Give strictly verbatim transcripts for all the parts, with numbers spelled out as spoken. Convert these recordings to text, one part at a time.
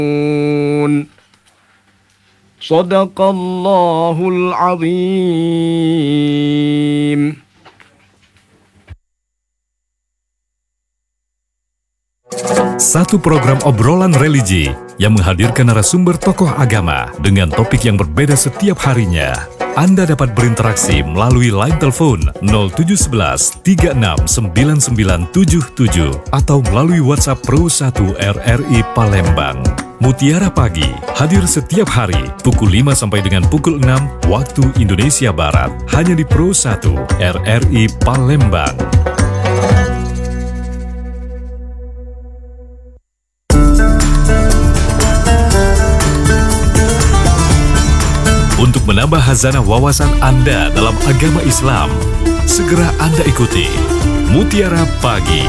Sadaqallahul azim. Satu program obrolan religi yang menghadirkan narasumber tokoh agama dengan topik yang berbeda setiap harinya. Anda dapat berinteraksi melalui line telepon nol tujuh satu satu tiga enam sembilan sembilan tujuh tujuh atau melalui WhatsApp Pro satu R R I Palembang. Mutiara Pagi hadir setiap hari pukul lima sampai dengan pukul enam waktu Indonesia Barat hanya di Pro satu R R I Palembang. Untuk menambah hazanah wawasan Anda dalam agama Islam, segera Anda ikuti Mutiara Pagi.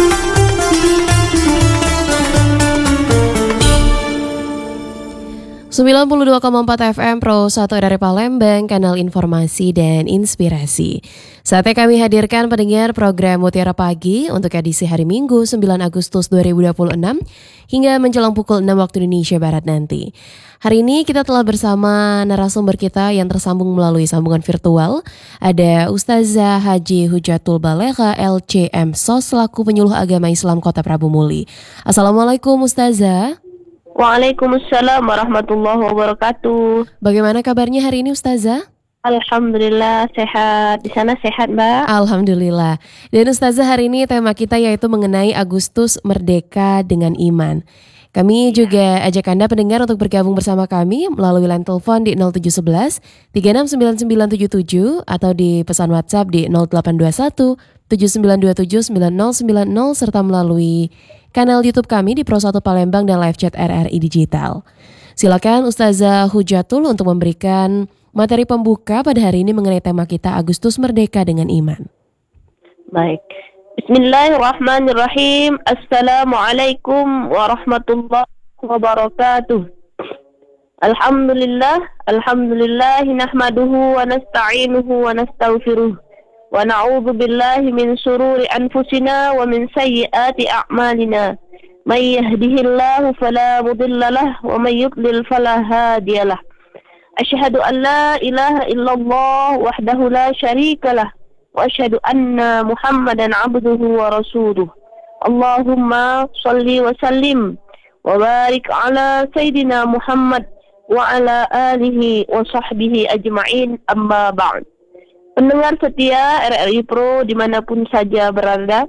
sembilan puluh dua koma empat F M Pro satu dari Palembang, kanal informasi dan inspirasi. Saatnya kami hadirkan pendengar program Mutiara Pagi untuk edisi hari Minggu sembilan Agustus dua ribu dua puluh enam hingga menjelang pukul enam waktu Indonesia Barat nanti. Hari ini kita telah bersama narasumber kita yang tersambung melalui sambungan virtual. Ada Ustazah Haji Hujatul Balegha L C M S O S selaku penyuluh agama Islam Kota Prabu Muli. Assalamualaikum Ustazah. Waalaikumsalam warahmatullahi wabarakatuh. Bagaimana kabarnya hari ini Ustazah? Alhamdulillah sehat. Di sana sehat, Mbak? Alhamdulillah. Dan Ustazah, hari ini tema kita yaitu mengenai Agustus Merdeka dengan Iman. Kami juga ajak Anda pendengar untuk bergabung bersama kami melalui line telepon di nol tujuh satu satu tiga enam sembilan sembilan tujuh tujuh atau di pesan WhatsApp di nol delapan dua satu tujuh sembilan dua tujuh sembilan nol sembilan nol serta melalui kanal YouTube kami di Pro satu Palembang dan live chat R R I Digital. Silakan Ustazah Hujatul untuk memberikan materi pembuka pada hari ini mengenai tema kita Agustus Merdeka dengan Iman. Baik. Bismillahirrahmanirrahim. Assalamualaikum warahmatullahi wabarakatuh. Alhamdulillah, alhamdulillah nahmaduhu wa nasta'inuhu wa nastaghfiruh. Wa na'udzu billahi min shururi anfusina wa min sayyiati a'malina. May yahdihillahu fala mudilla lahu wa may yudlil fala hadiya lahu. Asyhadu an la ilaha illallah wahdahu la syarika lah. Wa asyhadu anna Muhammadan abduhu wa rasuluh. Allahumma salli wa sallim wa barik ala Sayyidina Muhammad wa ala alihi wa sahbihi ajma'in, amma ba'd. Pendengar setia R R I Pro dimanapun saja berada,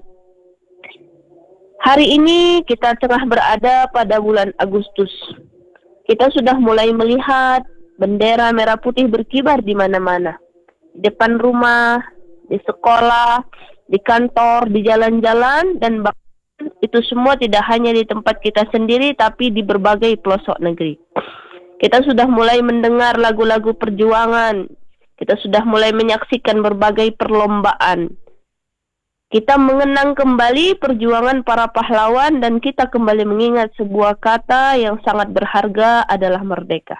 hari ini kita tengah berada pada bulan Agustus. Kita sudah mulai melihat bendera merah putih berkibar di mana-mana. Di depan rumah, di sekolah, di kantor, di jalan-jalan, dan bahkan itu semua tidak hanya di tempat kita sendiri, tapi di berbagai pelosok negeri. Kita sudah mulai mendengar lagu-lagu perjuangan. Kita sudah mulai menyaksikan berbagai perlombaan. Kita mengenang kembali perjuangan para pahlawan dan kita kembali mengingat sebuah kata yang sangat berharga adalah merdeka.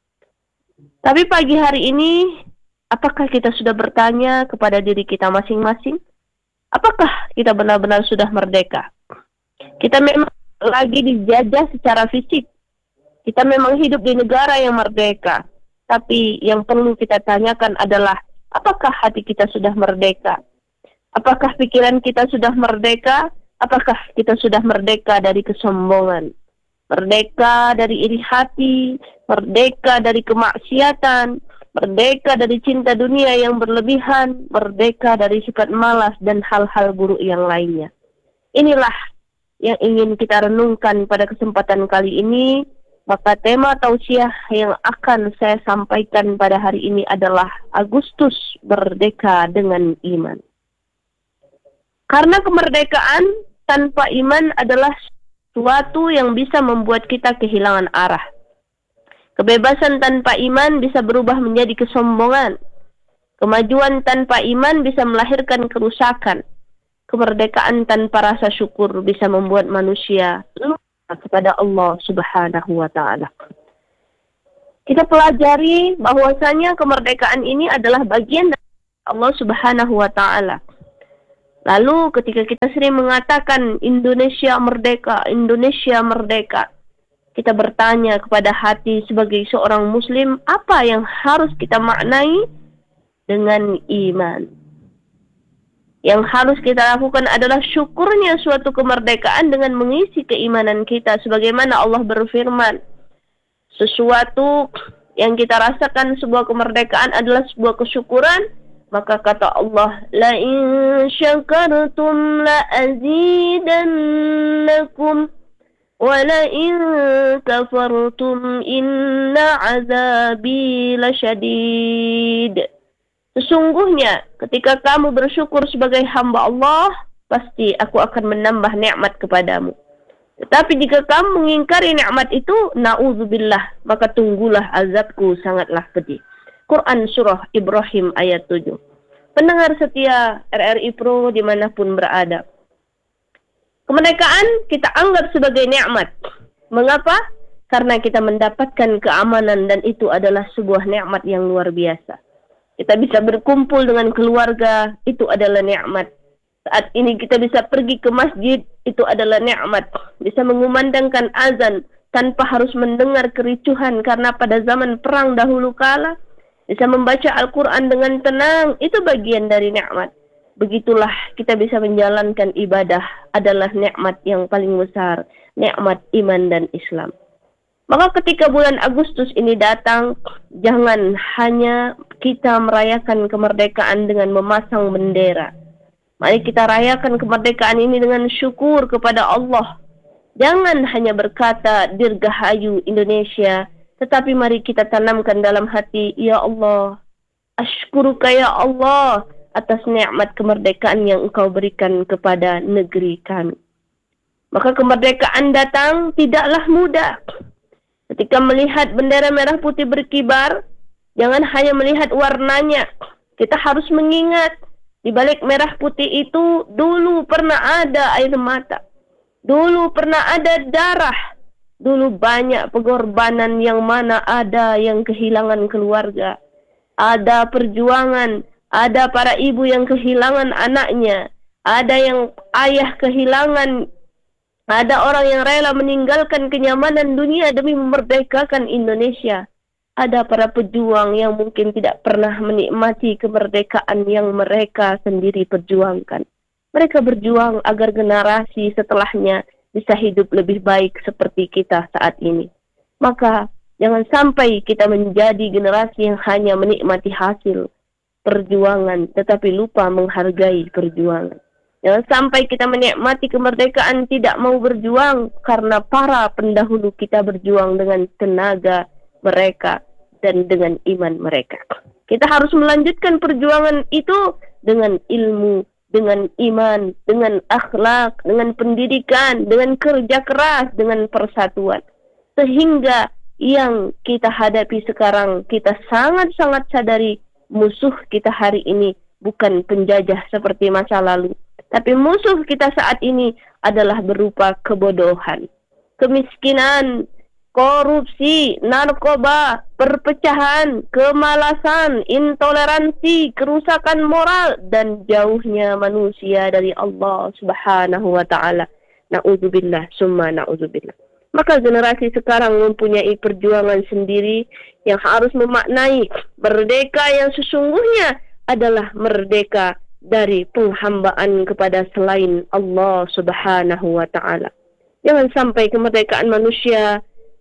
Tapi pagi hari ini, apakah kita sudah bertanya kepada diri kita masing-masing? Apakah kita benar-benar sudah merdeka? Kita memang lagi dijajah secara fisik. Kita memang hidup di negara yang merdeka. Tapi yang perlu kita tanyakan adalah, apakah hati kita sudah merdeka? Apakah pikiran kita sudah merdeka? Apakah kita sudah merdeka dari kesombongan? Merdeka dari iri hati, merdeka dari kemaksiatan, merdeka dari cinta dunia yang berlebihan, merdeka dari sifat malas dan hal-hal buruk yang lainnya. Inilah yang ingin kita renungkan pada kesempatan kali ini. Maka tema tausiah yang akan saya sampaikan pada hari ini adalah Agustus Merdeka dengan Iman. Karena kemerdekaan tanpa iman adalah sesuatu yang bisa membuat kita kehilangan arah. Kebebasan tanpa iman bisa berubah menjadi kesombongan. Kemajuan tanpa iman bisa melahirkan kerusakan. Kemerdekaan tanpa rasa syukur bisa membuat manusia lupa kepada Allah Subhanahu wa ta'ala. Kita pelajari bahwasanya kemerdekaan ini adalah bagian dari Allah Subhanahu wa ta'ala. Lalu ketika kita sering mengatakan Indonesia merdeka, Indonesia merdeka, kita bertanya kepada hati sebagai seorang muslim, apa yang harus kita maknai dengan iman? Yang harus kita lakukan adalah syukurnya suatu kemerdekaan dengan mengisi keimanan kita. Sebagaimana Allah berfirman, sesuatu yang kita rasakan sebuah kemerdekaan adalah sebuah kesyukuran. Maka kata Allah, la in syakartum la azidannakum wa la in kafartum inna azabi lasyadid. Sesungguhnya ketika kamu bersyukur sebagai hamba Allah, pasti aku akan menambah nikmat kepadamu. Tetapi jika kamu mengingkari nikmat itu, na'udzubillah, maka tunggulah azabku sangatlah pedih. Quran Surah Ibrahim ayat tujuh. Pendengar setia R R I Pro dimanapun berada, kemerdekaan kita anggap sebagai nikmat. Mengapa? Karena kita mendapatkan keamanan dan itu adalah sebuah nikmat yang luar biasa. Kita bisa berkumpul dengan keluarga, itu adalah nikmat. Saat ini kita bisa pergi ke masjid, itu adalah nikmat. Bisa mengumandangkan azan tanpa harus mendengar kericuhan karena pada zaman perang dahulu kala. Bisa membaca Al-Quran dengan tenang, itu bagian dari nikmat. Begitulah kita bisa menjalankan ibadah adalah nikmat yang paling besar, nikmat iman dan Islam. Maka ketika bulan Agustus ini datang, jangan hanya kita merayakan kemerdekaan dengan memasang bendera. Mari kita rayakan kemerdekaan ini dengan syukur kepada Allah. Jangan hanya berkata dirgahayu Indonesia, tetapi mari kita tanamkan dalam hati, ya Allah, asykuruka ya Allah atas nikmat kemerdekaan yang Engkau berikan kepada negeri kami. Maka kemerdekaan datang tidaklah mudah. Ketika melihat bendera merah putih berkibar, jangan hanya melihat warnanya. Kita harus mengingat, di balik merah putih itu dulu pernah ada air mata. Dulu pernah ada darah. Dulu banyak pengorbanan yang mana ada yang kehilangan keluarga. Ada perjuangan, ada para ibu yang kehilangan anaknya. Ada yang ayah kehilangan. Ada orang yang rela meninggalkan kenyamanan dunia demi memerdekakan Indonesia. Ada para pejuang yang mungkin tidak pernah menikmati kemerdekaan yang mereka sendiri perjuangkan. Mereka berjuang agar generasi setelahnya bisa hidup lebih baik seperti kita saat ini. Maka jangan sampai kita menjadi generasi yang hanya menikmati hasil perjuangan tetapi lupa menghargai perjuangan. Jangan sampai kita menikmati kemerdekaan tidak mau berjuang karena para pendahulu kita berjuang dengan tenaga mereka dan dengan iman mereka. Kita harus melanjutkan perjuangan itu dengan ilmu, dengan iman, dengan akhlak, dengan pendidikan, dengan kerja keras, dengan persatuan. Sehingga yang kita hadapi sekarang, kita sangat-sangat sadari musuh kita hari ini bukan penjajah seperti masa lalu. Tapi musuh kita saat ini adalah berupa kebodohan, kemiskinan, korupsi, narkoba, perpecahan, kemalasan, intoleransi, kerusakan moral, dan jauhnya manusia dari Allah Subhanahu wa ta'ala. Na'udzubillah, summa na'udzubillah. Maka generasi sekarang mempunyai perjuangan sendiri yang harus memaknai merdeka yang sesungguhnya adalah merdeka dari penghambaan kepada selain Allah Subhanahu wa ta'ala. Jangan sampai kemerdekaan manusia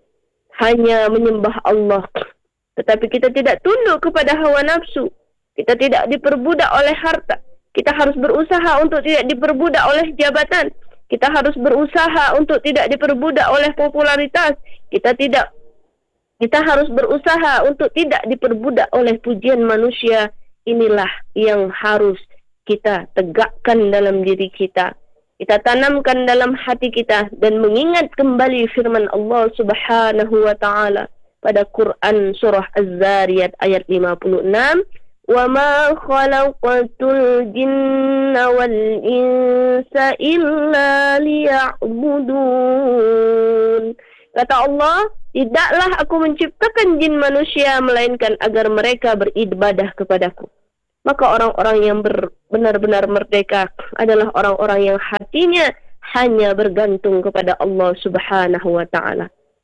hanya menyembah Allah, tetapi kita tidak tunduk kepada hawa nafsu. Kita tidak diperbudak oleh harta. Kita harus berusaha untuk tidak diperbudak oleh jabatan. Kita harus berusaha untuk tidak diperbudak oleh popularitas. Kita tidak kita harus berusaha untuk tidak diperbudak oleh pujian manusia. Inilah yang harus kita tegakkan dalam diri kita. Kita tanamkan dalam hati kita dan mengingat kembali firman Allah Subhanahu wa ta'ala pada Quran surah Az-Zariyat ayat lima puluh enam, "Wa ma khalaqatul jinna wal insa illa liya'budun." Kata Allah, tidaklah aku menciptakan jin manusia melainkan agar mereka beribadah kepadaku. Maka orang-orang yang benar-benar merdeka adalah orang-orang yang hatinya hanya bergantung kepada Allah Subhanahu wa ta'ala.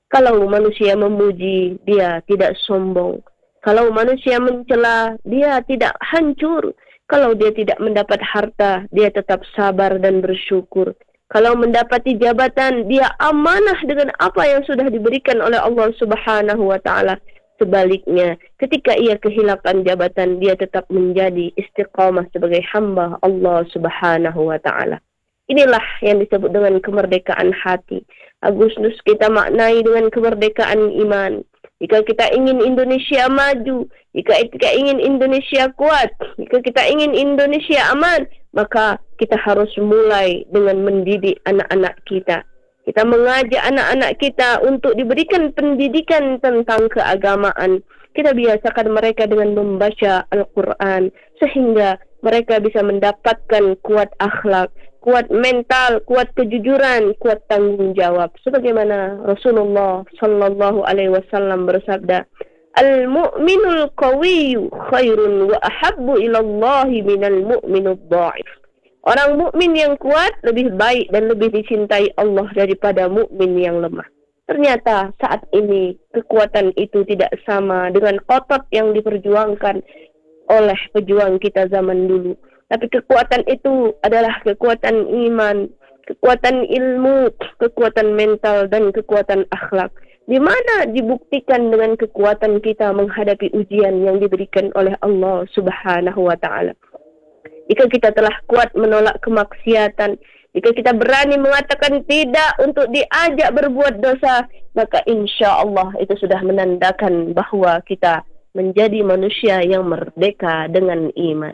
Kalau manusia memuji, dia tidak sombong. Kalau manusia mencela, dia tidak hancur. Kalau dia tidak mendapat harta, dia tetap sabar dan bersyukur. Kalau mendapati jabatan, dia amanah dengan apa yang sudah diberikan oleh Allah Subhanahu wa taala. Sebaliknya, ketika ia kehilangan jabatan, dia tetap menjadi istiqamah sebagai hamba Allah Subhanahu wa taala. Inilah yang disebut dengan kemerdekaan hati. Agustus kita maknai dengan kemerdekaan iman. Jika kita ingin Indonesia maju, jika kita ingin Indonesia kuat, jika kita ingin Indonesia aman, maka kita harus mulai dengan mendidik anak-anak kita. Kita mengajak anak-anak kita untuk diberikan pendidikan tentang keagamaan. Kita biasakan mereka dengan membaca Al-Quran, sehingga mereka bisa mendapatkan kuat akhlak, kuat mental, kuat kejujuran, kuat tanggung jawab. Sebagaimana Rasulullah Sallallahu Alaihi Wasallam bersabda, Al-mu'minul qawiyyu khairun wa ahabbu ilallahi minal mu'minul dha'if. Orang mukmin yang kuat lebih baik dan lebih dicintai Allah daripada mukmin yang lemah. Ternyata saat ini kekuatan itu tidak sama dengan otot yang diperjuangkan oleh pejuang kita zaman dulu. Tapi kekuatan itu adalah kekuatan iman, kekuatan ilmu, kekuatan mental, dan kekuatan akhlak. Di mana dibuktikan dengan kekuatan kita menghadapi ujian yang diberikan oleh Allah Subhanahu wa taala. Jika kita telah kuat menolak kemaksiatan, jika kita berani mengatakan tidak untuk diajak berbuat dosa, maka insya Allah itu sudah menandakan bahwa kita menjadi manusia yang merdeka dengan iman.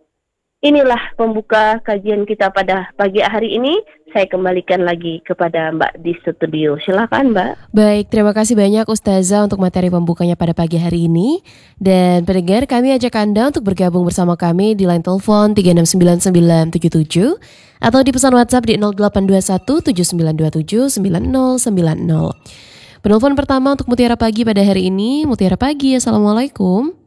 Inilah pembuka kajian kita pada pagi hari ini. Saya kembalikan lagi kepada Mbak di studio. Silakan Mbak. Baik, terima kasih banyak Ustazah untuk materi pembukanya pada pagi hari ini. Dan pendengar, kami ajak Anda untuk bergabung bersama kami di line telepon tiga enam sembilan sembilan tujuh tujuh atau di pesan WhatsApp di nol delapan dua satu tujuh sembilan dua tujuh sembilan nol sembilan nol. Penelpon pertama untuk Mutiara Pagi pada hari ini. Mutiara Pagi, Assalamualaikum.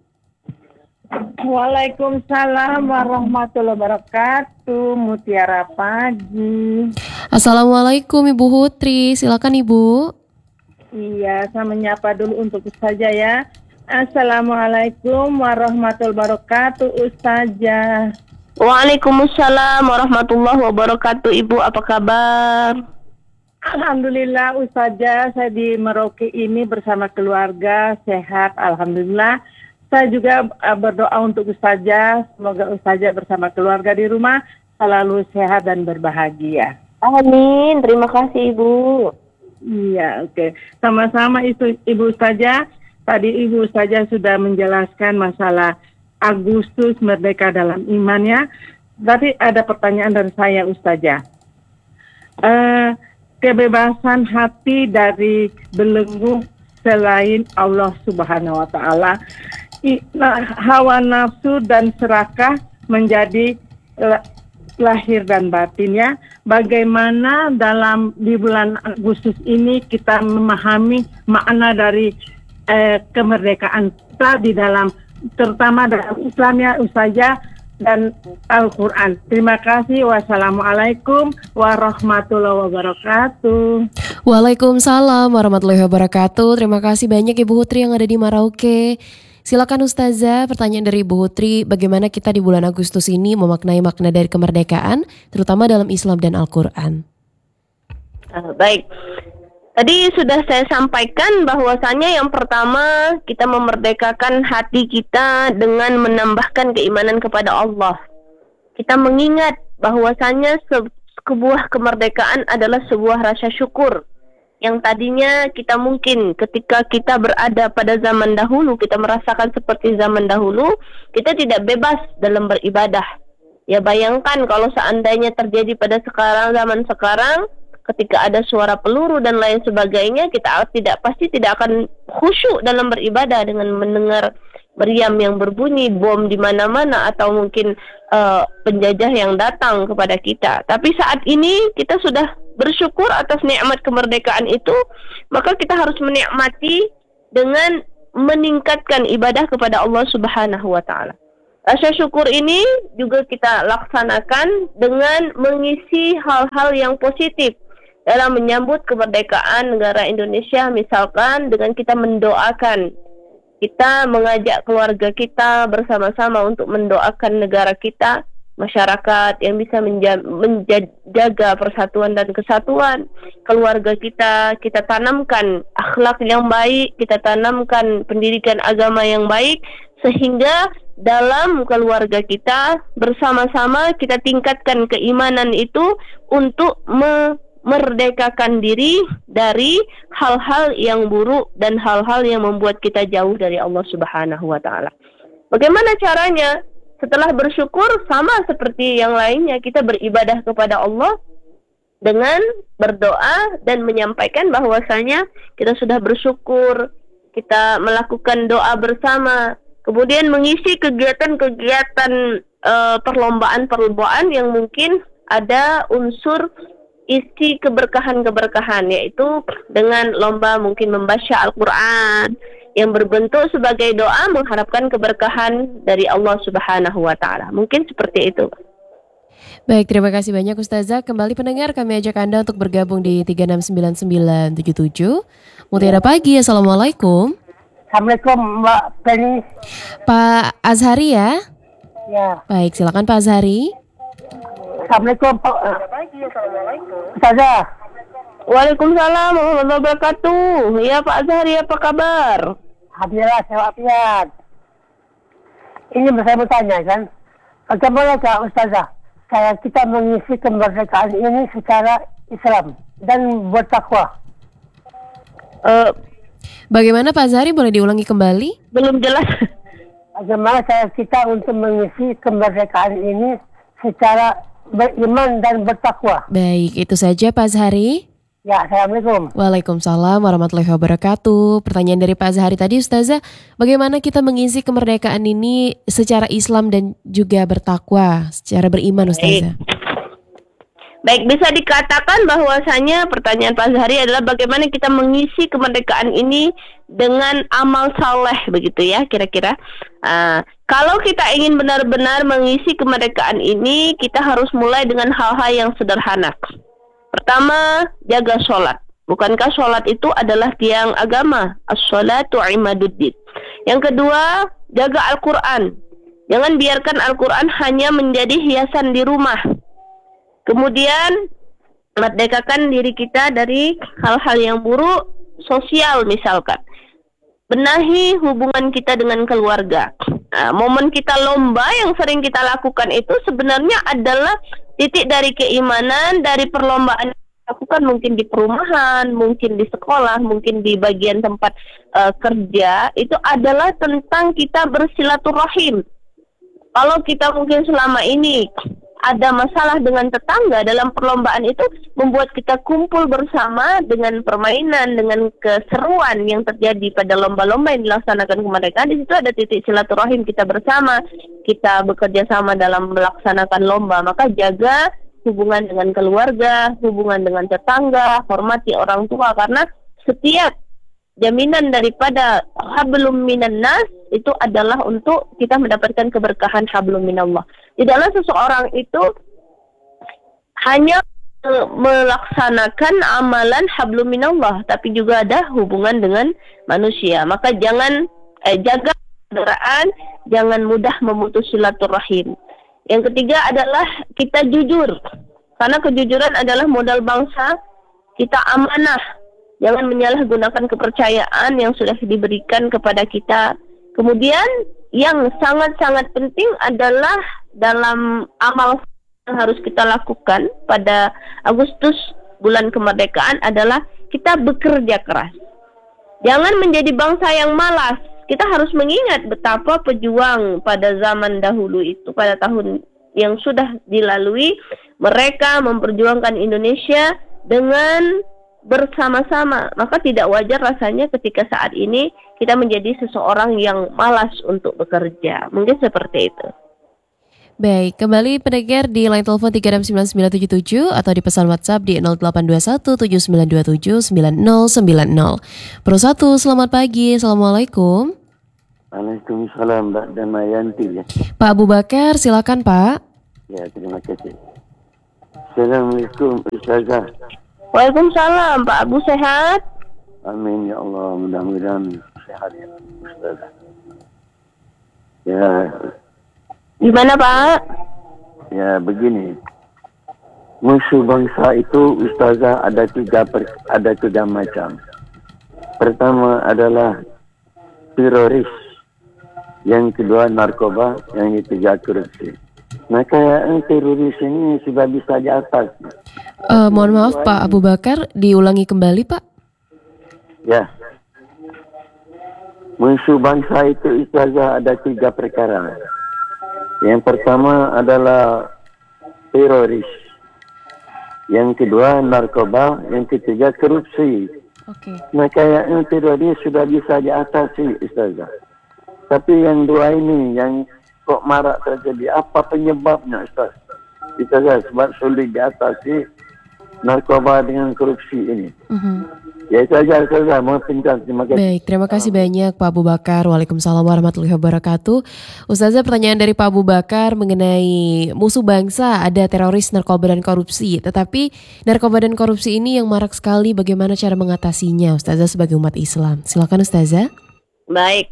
Waalaikumsalam warahmatullahi wabarakatuh. Mutiara Pagi. Assalamualaikum Ibu Hutri, silakan Ibu. Iya, saya menyapa dulu untuk Ustazah ya. Assalamualaikum warahmatullahi wabarakatuh Ustazah. Waalaikumsalam warahmatullahi wabarakatuh. Ibu, apa kabar? Alhamdulillah Ustazah, saya di Merauke ini bersama keluarga sehat, alhamdulillah. Saya juga uh, berdoa untuk Ustazah, semoga Ustazah bersama keluarga di rumah selalu sehat dan berbahagia. Amin, terima kasih Ibu. Iya, oke. Okay. Sama-sama Ibu, Ibu Ustazah. Tadi Ibu Ustazah sudah menjelaskan masalah Agustus Merdeka dalam Imannya. Tapi ada pertanyaan dari saya Ustazah. Uh, kebebasan hati dari belenggu selain Allah Subhanahu wa taala, hawa nafsu dan serakah menjadi lahir dan batin ya. Bagaimana dalam di bulan Agustus ini kita memahami makna dari eh, kemerdekaan kita di dalam, terutama dalam Islam ya Ustazah, dan Al-Quran. Terima kasih. Wassalamualaikum warahmatullahi wabarakatuh. Waalaikumsalam warahmatullahi wabarakatuh. Terima kasih banyak Ibu Hutri yang ada di Merauke. Silakan Ustazah, pertanyaan dari Ibu Hutri, bagaimana kita di bulan Agustus ini memaknai makna dari kemerdekaan, terutama dalam Islam dan Al-Quran? Uh, baik, tadi sudah saya sampaikan bahwasanya yang pertama kita memerdekakan hati kita dengan menambahkan keimanan kepada Allah. Kita mengingat bahwasanya se- sebuah kemerdekaan adalah sebuah rasa syukur. Yang tadinya kita mungkin ketika kita berada pada zaman dahulu, kita merasakan seperti zaman dahulu, kita tidak bebas dalam beribadah. Ya bayangkan kalau seandainya terjadi pada sekarang, zaman sekarang, ketika ada suara peluru dan lain sebagainya, kita tidak pasti tidak akan khusyuk dalam beribadah dengan mendengar meriam yang berbunyi, bom di mana-mana, atau mungkin uh, penjajah yang datang kepada kita. Tapi saat ini kita sudah bersyukur atas nikmat kemerdekaan itu, maka kita harus menikmati dengan meningkatkan ibadah kepada Allah Subhanahu wa taala. Rasa syukur ini juga kita laksanakan dengan mengisi hal-hal yang positif, dalam menyambut kemerdekaan negara Indonesia, misalkan dengan kita mendoakan, kita mengajak keluarga kita bersama-sama untuk mendoakan negara kita, masyarakat yang bisa menja- menjaga persatuan dan kesatuan, keluarga kita, kita tanamkan akhlak yang baik, kita tanamkan pendidikan agama yang baik, sehingga dalam keluarga kita bersama-sama kita tingkatkan keimanan itu untuk me- merdekakan diri dari hal-hal yang buruk dan hal-hal yang membuat kita jauh dari Allah Subhanahu wa taala. Bagaimana caranya? Setelah bersyukur, sama seperti yang lainnya, kita beribadah kepada Allah dengan berdoa dan menyampaikan bahwasanya kita sudah bersyukur, kita melakukan doa bersama, kemudian mengisi kegiatan-kegiatan uh, perlombaan-perlombaan yang mungkin ada unsur isi keberkahan-keberkahan, yaitu dengan lomba mungkin membaca Al-Quran yang berbentuk sebagai doa mengharapkan keberkahan dari Allah Subhanahu wa taala. Mungkin seperti itu. Baik, terima kasih banyak Ustazah. Kembali pendengar, kami ajak Anda untuk bergabung di tiga enam sembilan sembilan tujuh tujuh. Mutiara Pagi, Assalamualaikum. Assalamualaikum Mbak Penny. Pak Azhari ya? Ya. Baik, silakan Pak Azhari. Assalamualaikum Pak. Ustazah. Waalaikumsalam warahmatullahi wabarakatuh. Ya Pak Azhari, apa kabar? Alhamdulillah sehat walafiat. Ini saya bertanya kan, bagaimana Kak Ustazah saya kita mengisi kemerdekaan ini secara Islam dan bertakwa? Uh, Bagaimana Pak Azhari, boleh diulangi kembali? belum jelas. Bagaimana saya kita untuk mengisi kemerdekaan ini secara beriman dan bertakwa? Baik, itu saja Pak Azhari. Ya, Assalamualaikum. Waalaikumsalam warahmatullahi wabarakatuh. Pertanyaan dari Pak Azhari tadi, Ustazah, bagaimana kita mengisi kemerdekaan ini secara Islam dan juga bertakwa, secara beriman, Ustazah? Baik, bisa dikatakan bahwasanya pertanyaan Pak Azhari adalah bagaimana kita mengisi kemerdekaan ini dengan amal saleh, begitu ya kira-kira. Uh, kalau kita ingin benar-benar mengisi kemerdekaan ini, kita harus mulai dengan hal-hal yang sederhana. Pertama, jaga sholat. Bukankah sholat itu adalah tiang agama? As-sholatu imaduddin. Yang kedua, jaga Al-Quran. Jangan biarkan Al-Quran hanya menjadi hiasan di rumah. Kemudian, merdekakan diri kita dari hal-hal yang buruk, sosial misalkan. Benahi hubungan kita dengan keluarga. Nah, momen kita lomba yang sering kita lakukan itu sebenarnya adalah titik dari keimanan, dari perlombaan yang lakukan mungkin di perumahan, mungkin di sekolah, mungkin di bagian tempat uh, kerja, itu adalah tentang kita bersilaturahim. Kalau kita mungkin selama ini ada masalah dengan tetangga, dalam perlombaan itu membuat kita kumpul bersama dengan permainan, dengan keseruan yang terjadi pada lomba-lomba yang dilaksanakan kemerdekaan. Di situ ada titik silaturahim kita bersama, kita bekerja sama dalam melaksanakan lomba. Maka jaga hubungan dengan keluarga, hubungan dengan tetangga, hormati orang tua, karena setiap jaminan daripada hablum minan nas itu adalah untuk kita mendapatkan keberkahan hablum minallah. Tidaklah seseorang itu hanya melaksanakan amalan hablum minallah, tapi juga ada hubungan dengan manusia. Maka jangan eh, jaga persaudaraan, jangan mudah memutus silaturahim. Yang ketiga adalah kita jujur, karena kejujuran adalah modal bangsa. Kita amanah, jangan menyalahgunakan kepercayaan yang sudah diberikan kepada kita. Kemudian yang sangat-sangat penting adalah dalam amal yang harus kita lakukan pada Agustus bulan kemerdekaan adalah kita bekerja keras. Jangan menjadi bangsa yang malas. Kita harus mengingat betapa pejuang pada zaman dahulu itu, pada tahun yang sudah dilalui, mereka memperjuangkan Indonesia dengan bersama-sama. Maka tidak wajar rasanya ketika saat ini kita menjadi seseorang yang malas untuk bekerja. Mungkin seperti itu. Baik, kembali pendengar di line telepon tiga enam sembilan sembilan tujuh tujuh atau di pesan WhatsApp di nol delapan dua satu tujuh sembilan dua tujuh sembilan nol sembilan nol. Pro satu, selamat pagi. Assalamualaikum. Waalaikumsalam Mbak Damayanti ya. Pak Abu Bakar, silakan Pak. Ya, terima kasih. Assalamualaikum Ustazah. Waalaikumsalam, Pak Abu sehat? Amin ya Allah, mudah-mudahan sehat ya Ustazah. Ya, Gimana Pak? ya begini. Musuh bangsa itu Ustazah ada tiga per, ada tiga macam. Pertama adalah teroris, yang kedua narkoba, yang ketiga korupsi. Nah kayak teroris ini sudah bisa di atas. Uh, mohon maaf Pak Abu Bakar, diulangi kembali Pak. Ya, musuh bangsa itu Ustazah ada tiga perkara. Yang pertama adalah teroris, yang kedua narkoba, yang ketiga korupsi. Oke. Nah kayaknya teroris sudah bisa diatasi Ustazah. Tapi yang dua ini yang kok marak terjadi, apa penyebabnya Ustaz? Ustazah, sebab sulit diatasi narkoba dengan korupsi ini. Mhm. Ya itu saja Ustazah, mohon pinjam, terima kasih. Baik, terima kasih banyak Pak Abu Bakar. Waalaikumsalam warahmatullahi wabarakatuh. Ustazah, pertanyaan dari Pak Abu Bakar mengenai musuh bangsa, ada teroris, narkoba, dan korupsi. Tetapi narkoba dan korupsi ini yang marak sekali, bagaimana cara mengatasinya Ustazah sebagai umat Islam? Silakan Ustazah. Baik.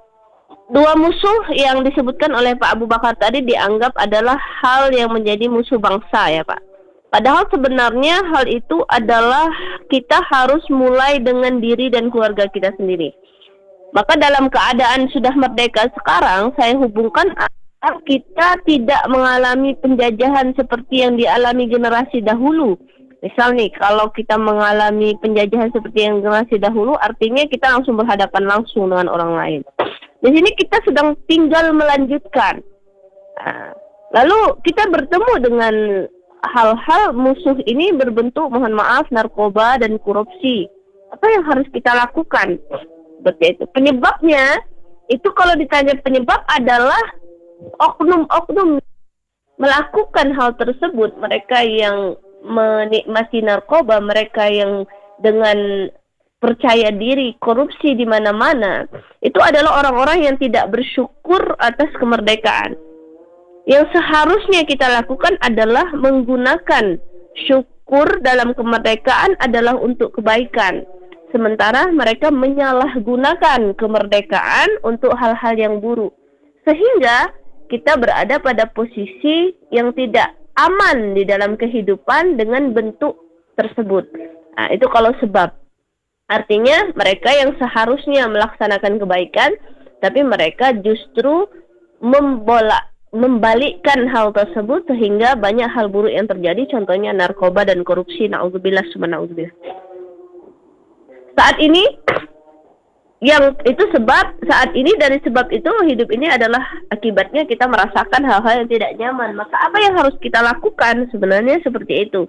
Dua musuh yang disebutkan oleh Pak Abu Bakar tadi dianggap adalah hal yang menjadi musuh bangsa ya Pak. Padahal sebenarnya hal itu adalah kita harus mulai dengan diri dan keluarga kita sendiri. Maka dalam keadaan sudah merdeka sekarang, saya hubungkan agar kita tidak mengalami penjajahan seperti yang dialami generasi dahulu. Misal nih, kalau kita mengalami penjajahan seperti yang generasi dahulu, artinya kita langsung berhadapan langsung dengan orang lain. Di sini kita sedang tinggal melanjutkan. Nah, lalu kita bertemu dengan hal-hal musuh ini berbentuk, mohon maaf, narkoba dan korupsi. Apa yang harus kita lakukan? Seperti itu. Penyebabnya, itu kalau ditanya penyebab adalah oknum-oknum melakukan hal tersebut. Mereka yang menikmati narkoba, mereka yang dengan percaya diri, korupsi di mana-mana. Itu adalah orang-orang yang tidak bersyukur atas kemerdekaan. Yang seharusnya kita lakukan adalah menggunakan syukur dalam kemerdekaan adalah untuk kebaikan. Sementara mereka menyalahgunakan kemerdekaan untuk hal-hal yang buruk. Sehingga kita berada pada posisi yang tidak aman di dalam kehidupan dengan bentuk tersebut. Nah, itu kalau sebab. Artinya mereka yang seharusnya melaksanakan kebaikan, tapi mereka justru membolak membalikkan hal tersebut sehingga banyak hal buruk yang terjadi, contohnya narkoba dan korupsi. Na'udzubillah summa na'udzubillah. Saat ini yang itu sebab saat ini dari sebab itu hidup ini adalah akibatnya kita merasakan hal-hal yang tidak nyaman. Maka apa yang harus kita lakukan? Sebenarnya seperti itu.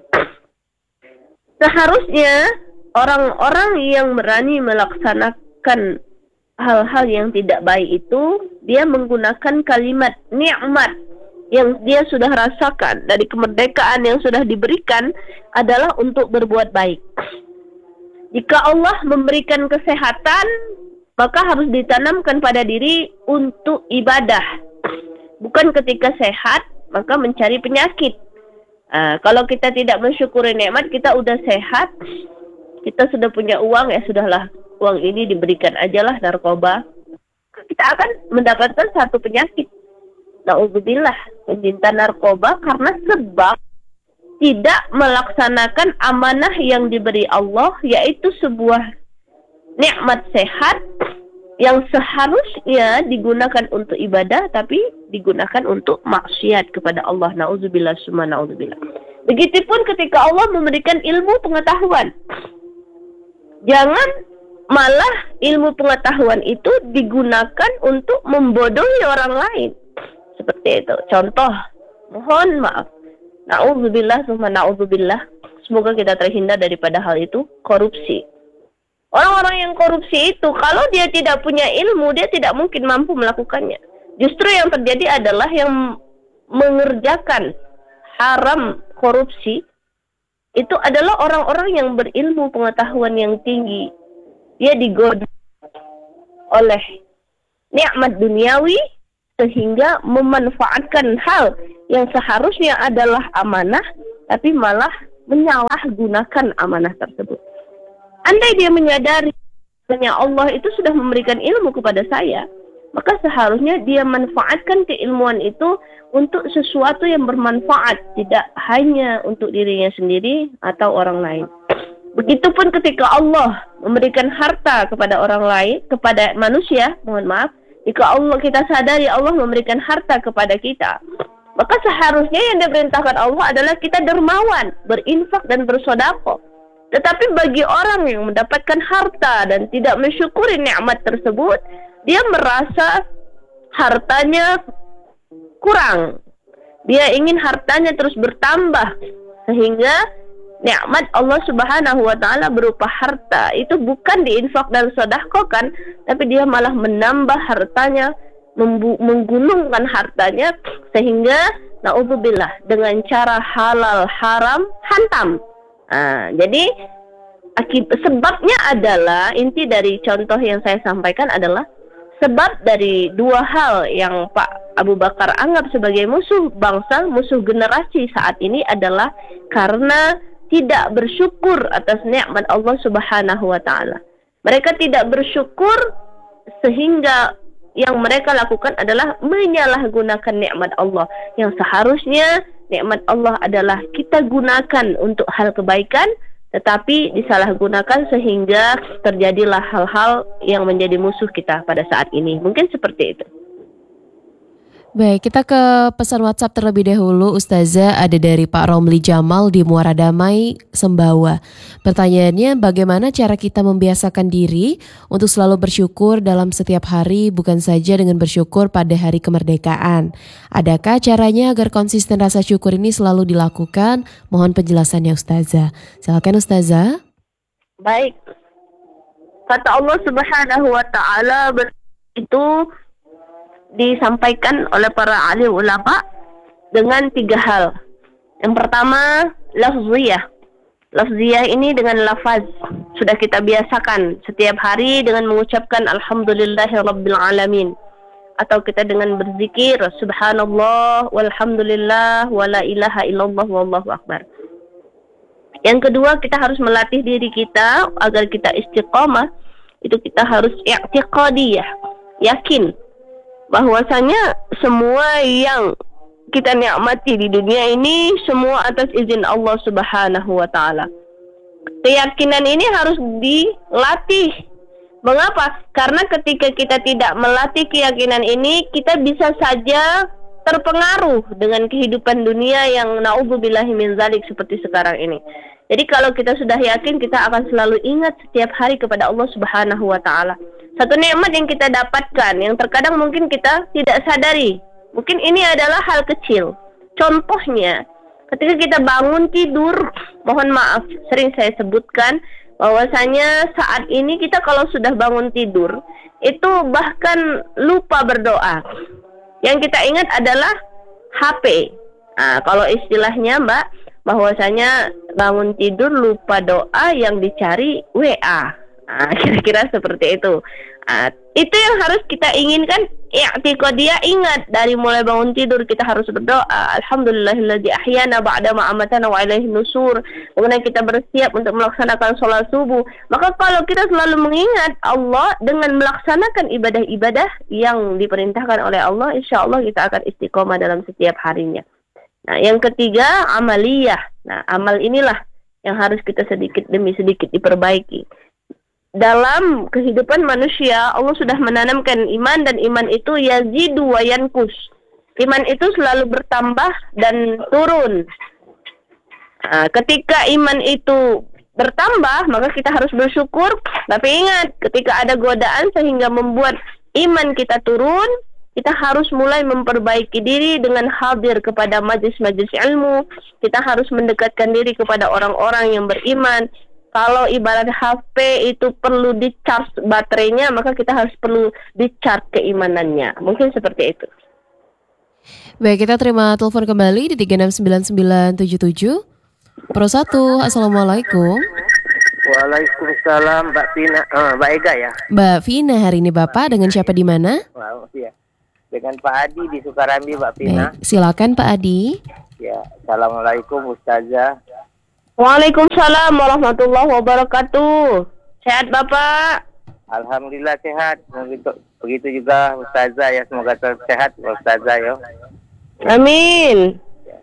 Seharusnya orang-orang yang berani melaksanakan hal-hal yang tidak baik itu, dia menggunakan kalimat nikmat yang dia sudah rasakan dari kemerdekaan yang sudah diberikan adalah untuk berbuat baik. Jika Allah memberikan kesehatan, maka harus ditanamkan pada diri untuk ibadah. Bukan ketika sehat, maka mencari penyakit. Uh, kalau kita tidak mensyukuri nikmat, kita udah sehat, kita sudah punya uang, ya sudahlah, uang ini diberikan ajalah narkoba, kita akan mendapatkan satu penyakit. Na'udzubillah, pencinta narkoba karena sebab tidak melaksanakan amanah yang diberi Allah, yaitu sebuah nikmat sehat yang seharusnya digunakan untuk ibadah, tapi digunakan untuk maksiat kepada Allah. Na'udzubillah summa na'udzubillah. Begitupun ketika Allah memberikan ilmu pengetahuan, jangan malah ilmu pengetahuan itu digunakan untuk membodohi orang lain. Seperti itu. Contoh, mohon maaf, na'udzubillah summa na'udzubillah, semoga kita terhindar daripada hal itu, korupsi. Orang-orang yang korupsi itu, kalau dia tidak punya ilmu, dia tidak mungkin mampu melakukannya. Justru yang terjadi adalah yang mengerjakan haram korupsi, itu adalah orang-orang yang berilmu pengetahuan yang tinggi. Dia digoda oleh nikmat duniawi, sehingga memanfaatkan hal yang seharusnya adalah amanah, tapi malah menyalahgunakan amanah tersebut. Andai dia menyadari bahwa Allah itu sudah memberikan ilmu kepada saya, maka seharusnya dia manfaatkan keilmuan itu untuk sesuatu yang bermanfaat, tidak hanya untuk dirinya sendiri atau orang lain. Begitupun ketika Allah memberikan harta kepada orang lain, kepada manusia, mohon maaf, jika Allah kita sadari Allah memberikan harta kepada kita, maka seharusnya yang diperintahkan Allah adalah kita dermawan, berinfak dan bersedekah. Tetapi bagi orang yang mendapatkan harta dan tidak mensyukuri nikmat tersebut, dia merasa hartanya kurang. Dia ingin hartanya terus bertambah, sehingga nikmat Allah Subhanahu wa taala berupa harta itu bukan diinfak dan sedekah kan, tapi dia malah menambah hartanya, membu- menggunungkan hartanya, sehingga naudzubillah dengan cara halal haram hantam. Nah, jadi akib- sebabnya adalah, inti dari contoh yang saya sampaikan adalah sebab dari dua hal yang Pak Abu Bakar anggap sebagai musuh bangsa, musuh generasi saat ini adalah karena tidak bersyukur atas nikmat Allah Subhanahu wa taala. Mereka tidak bersyukur sehingga yang mereka lakukan adalah menyalahgunakan nikmat Allah. Yang seharusnya nikmat Allah adalah kita gunakan untuk hal kebaikan, tetapi disalahgunakan sehingga terjadilah hal-hal yang menjadi musuh kita pada saat ini. Mungkin seperti itu. Baik, kita ke pesan WhatsApp terlebih dahulu. Ustazah, ada dari Pak Romli Jamal di Muara Damai, Sembawa. Pertanyaannya, bagaimana cara kita membiasakan diri untuk selalu bersyukur dalam setiap hari, bukan saja dengan bersyukur pada hari kemerdekaan? Adakah caranya agar konsisten rasa syukur ini selalu dilakukan? Mohon penjelasannya Ustazah. Silakan Ustazah. Baik. Kata Allah Subhanahu wa taala itu disampaikan oleh para alim ulama dengan tiga hal. Yang pertama, lafziyah. Lafziyah ini dengan lafaz. Sudah kita biasakan setiap hari dengan mengucapkan alhamdulillahirabbil alamin. Atau kita dengan berzikir subhanallah walhamdulillah wala ilaha illallah wallahu akbar. Yang kedua, kita harus melatih diri kita agar kita istiqamah. Itu kita harus i'tiqadiyah, yakin bahwasanya semua yang kita nikmati di dunia ini semua atas izin Allah Subhanahu wa taala. Keyakinan ini harus dilatih. Mengapa? Karena ketika kita tidak melatih keyakinan ini, kita bisa saja terpengaruh dengan kehidupan dunia yang naudzubillahi min zalik seperti sekarang ini. Jadi kalau kita sudah yakin, kita akan selalu ingat setiap hari kepada Allah Subhanahu wa taala. Satu nikmat yang kita dapatkan, yang terkadang mungkin kita tidak sadari. Mungkin ini adalah hal kecil. Contohnya, ketika kita bangun tidur, mohon maaf, sering saya sebutkan, bahwasanya saat ini kita kalau sudah bangun tidur, itu bahkan lupa berdoa. Yang kita ingat adalah H P. Nah, kalau istilahnya Mbak, bahwasanya bangun tidur lupa doa, yang dicari W A. Nah, kira-kira seperti itu. Nah, itu yang harus kita inginkan. I'tiqadiyah, ingat dari mulai bangun tidur kita harus berdoa. Alhamdulillahilladzi ahyana ba'da ma amatana wa ilaihin nusur. Kemudian kita bersiap untuk melaksanakan sholat subuh. Maka kalau kita selalu mengingat Allah dengan melaksanakan ibadah-ibadah yang diperintahkan oleh Allah, insya Allah kita akan istiqomah dalam setiap harinya. Nah, yang ketiga, amaliyah. Nah, amal inilah yang harus kita sedikit demi sedikit diperbaiki. Dalam kehidupan manusia, Allah sudah menanamkan iman, dan iman itu yazidu wa yankus. Iman itu selalu bertambah dan turun. Nah, ketika iman itu bertambah, maka kita harus bersyukur. Tapi ingat, ketika ada godaan sehingga membuat iman kita turun, kita harus mulai memperbaiki diri dengan hadir kepada majlis-majlis ilmu. Kita harus mendekatkan diri kepada orang-orang yang beriman. Kalau ibarat H P itu perlu di-charge baterainya, maka kita harus perlu di-charge keimanannya. Mungkin seperti itu. Baik, kita terima telepon kembali di tiga enam sembilan sembilan tujuh tujuh. Pro satu, Assalamualaikum. Waalaikumsalam, Mbak Vina, uh, Mbak Ega ya. Mbak Vina, hari ini Bapak dengan siapa di mana? Wow, ya. Dengan Pak Adi di Sukarambi, Mbak Vina. Baik, silakan Pak Adi. Ya, Assalamualaikum Ustazah. Waalaikumsalam warahmatullahi wabarakatuh. Sehat Bapak? Alhamdulillah sehat. Begitu, begitu juga Ustazah ya, semoga tetap sehat Ustazah ya. Amin.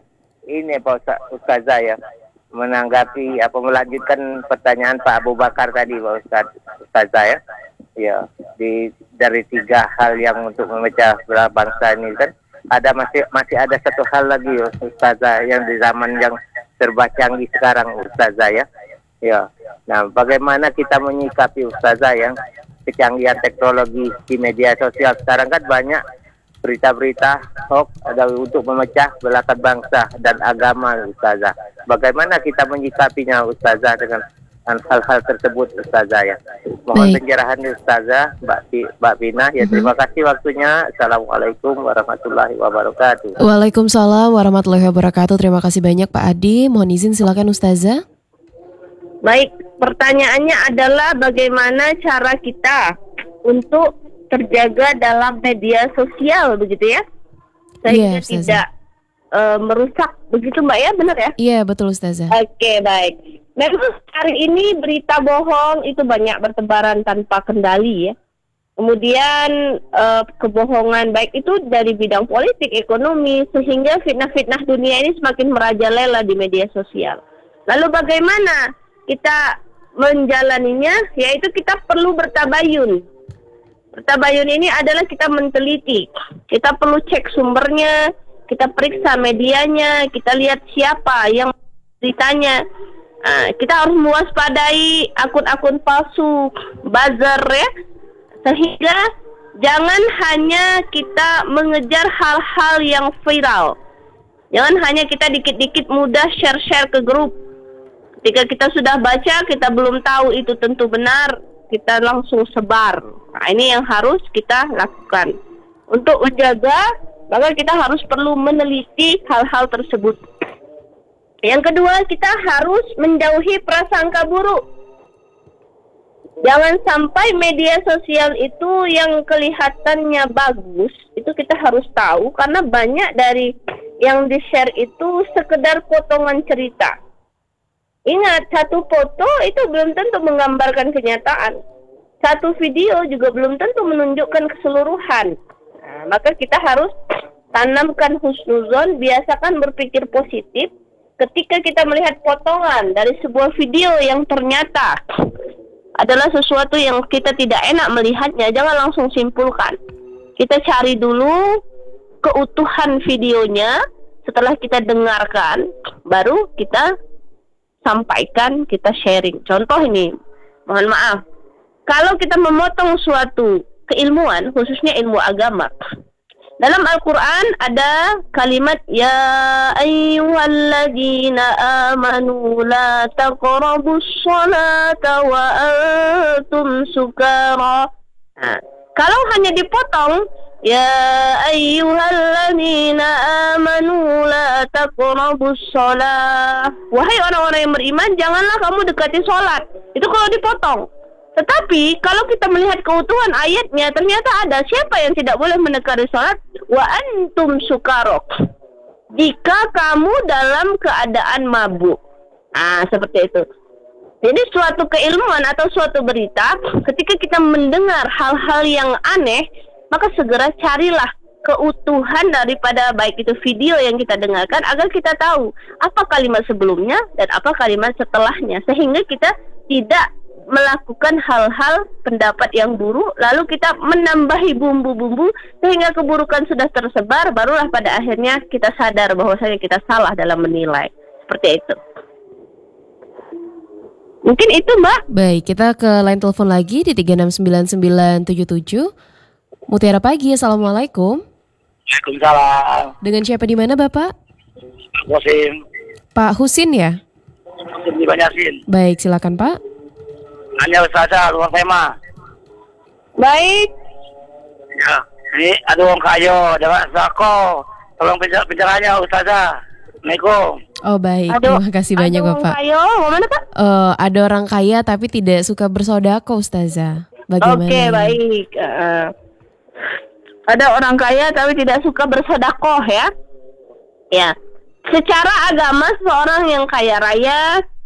Ini Pak Ustaz, Ustazah ya, menanggapi apa melanjutkan pertanyaan Pak Abu Bakar tadi Pak Ustaz, Ustazah ya. Ya, di dari tiga hal yang untuk memecah belah bangsa ini kan ada masih masih ada satu hal lagi Ustazah yang di zaman yang serba canggih sekarang Ustazah ya. Ya. Nah, bagaimana kita menyikapi Ustazah yang kecanggihan teknologi di media sosial sekarang kan banyak berita-berita hoax ada untuk memecah belahkan bangsa dan agama Ustazah. Bagaimana kita menyikapinya Ustazah dengan hal-hal tersebut Ustazah ya. Mohon pencerahan Ustazah Mbak, Mbak Pina ya. Terima kasih waktunya. Assalamualaikum warahmatullahi wabarakatuh. Waalaikumsalam warahmatullahi wabarakatuh. Terima kasih banyak Pak Adi. Mohon izin silakan Ustazah. Baik, pertanyaannya adalah bagaimana cara kita untuk terjaga dalam media sosial begitu ya, sehingga Iya, Ustazah. tidak uh, merusak begitu Mbak ya, benar ya? Iya betul Ustazah. Oke, baik. Memang hari ini berita bohong itu banyak bertebaran tanpa kendali ya. Kemudian uh, kebohongan baik itu dari bidang politik, ekonomi, sehingga fitnah-fitnah dunia ini semakin merajalela di media sosial. Lalu bagaimana kita menjalaninya? Yaitu kita perlu bertabayun. Bertabayun ini adalah kita menteliti. Kita perlu cek sumbernya, kita periksa medianya, kita lihat siapa yang beritanya. Uh, kita harus mewaspadai akun-akun palsu, buzzer ya. Sehingga jangan hanya kita mengejar hal-hal yang viral. Jangan hanya kita dikit-dikit mudah share-share ke grup. Ketika kita sudah baca, kita belum tahu itu tentu benar, kita langsung sebar. Nah, ini yang harus kita lakukan. Untuk menjaga, maka kita harus perlu meneliti hal-hal tersebut. Yang kedua, kita harus menjauhi prasangka buruk. Jangan sampai media sosial itu yang kelihatannya bagus, itu kita harus tahu, karena banyak dari yang di-share itu sekedar potongan cerita. Ingat, satu foto itu belum tentu menggambarkan kenyataan. Satu video juga belum tentu menunjukkan keseluruhan. Nah, maka kita harus tanamkan husnuzon, biasakan berpikir positif. Ketika kita melihat potongan dari sebuah video yang ternyata adalah sesuatu yang kita tidak enak melihatnya, jangan langsung simpulkan. Kita cari dulu keutuhan videonya, setelah kita dengarkan, baru kita sampaikan, kita sharing. Contoh ini, mohon maaf, kalau kita memotong suatu keilmuan, khususnya ilmu agama, dalam Al-Quran ada kalimat ya ayyuhalladzina amanu la taqrabus salata wa antum sukara. Nah, kalau hanya dipotong ya ayyuhalladzina amanu la taqrabus shalah, wahai orang-orang yang beriman, janganlah kamu dekati sholat. Itu kalau dipotong. Tetapi kalau kita melihat keutuhan ayatnya, ternyata ada siapa yang tidak boleh mendekati sholat? Wa antum sukarok, jika kamu dalam keadaan mabuk. Nah, seperti itu. Jadi suatu keilmuan atau suatu berita, ketika kita mendengar hal-hal yang aneh, maka segera carilah keutuhan daripada baik itu video yang kita dengarkan, agar kita tahu apa kalimat sebelumnya dan apa kalimat setelahnya, sehingga kita tidak melakukan hal-hal pendapat yang buruk, lalu kita menambahi bumbu-bumbu sehingga keburukan sudah tersebar, barulah pada akhirnya kita sadar bahwasanya kita salah dalam menilai. Seperti itu. Mungkin itu, Mbak. Baik, kita ke line telepon lagi di tiga enam sembilan sembilan tujuh tujuh. Mutiara Pagi, Assalamualaikum. Waalaikumsalam. Dengan siapa di mana, Bapak? Husin. Pak Husin ya? Husin di Banyasin. Baik, silakan Pak. Hanya Ustazah, luar tema. Baik. Ya, ini ada orang kayo, ada Zako. Tolong penjar penjaranya Ustazah. Assalamualaikum. Oh baik, Aduh, terima kasih banyak aduh, Bapak. Ayo, mau mana Pak? Uh, ada orang kaya tapi tidak suka bersodako, Ustazah. Bagaimana? Oke, baik. Uh, ada orang kaya tapi tidak suka bersodakoh ya. Ya. Secara agama seorang yang kaya raya